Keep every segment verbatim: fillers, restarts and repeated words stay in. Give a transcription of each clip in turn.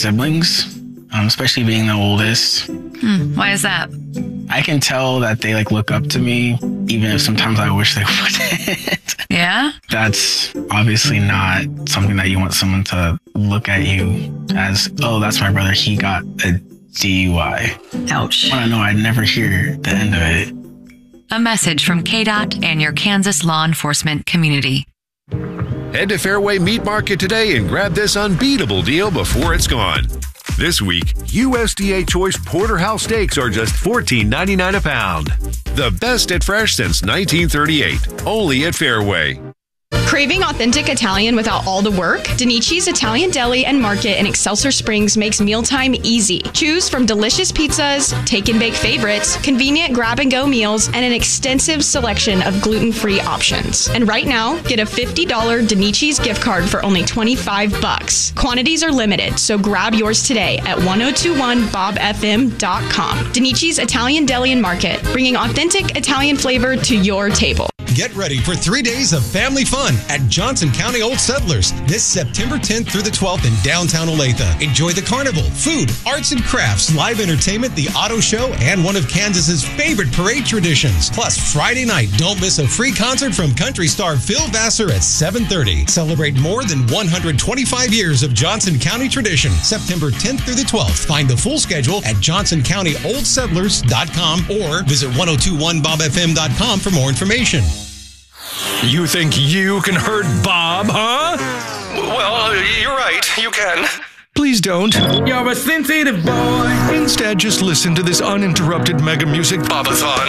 siblings, um, especially being the oldest. Hmm, why is that? I can tell that they like look up to me, even if sometimes I wish they wouldn't. Yeah? That's obviously not something that you want someone to look at you as, oh, that's my brother, he got a D U I. Ouch. I know, I'd never hear the end of it. A message from K D O T and your Kansas law enforcement community. Head to Fairway Meat Market today and grab this unbeatable deal before it's gone. This week, U S D A Choice Porterhouse steaks are just fourteen ninety-nine a pound. The best at fresh since nineteen thirty-eight. Only at Fairway. Craving authentic Italian without all the work? Donici's Italian Deli and Market in Excelsior Springs makes mealtime easy. Choose from delicious pizzas, take and bake favorites, convenient grab-and-go meals, and an extensive selection of gluten-free options. And right now, get a fifty dollars Donici's gift card for only twenty-five bucks. Quantities are limited, so grab yours today at ten twenty-one bob f m dot com. Donici's Italian Deli and Market, bringing authentic Italian flavor to your table. Get ready for three days of family fun at Johnson County Old Settlers this September tenth through the twelfth in downtown Olathe. Enjoy the carnival, food, arts and crafts, live entertainment, the auto show, and one of Kansas's favorite parade traditions. Plus, Friday night, don't miss a free concert from country star Phil Vassar at seven thirty. Celebrate more than one hundred twenty-five years of Johnson County tradition. September tenth through the twelfth. Find the full schedule at johnson county old settlers dot com or visit ten twenty-one bob f m dot com for more information. You think you can hurt Bob, huh? Well, you're right. You can. Please don't. You're a sensitive boy. Instead, just listen to this uninterrupted mega music Bobathon.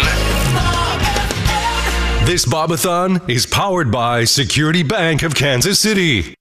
This Bobathon is powered by Security Bank of Kansas City.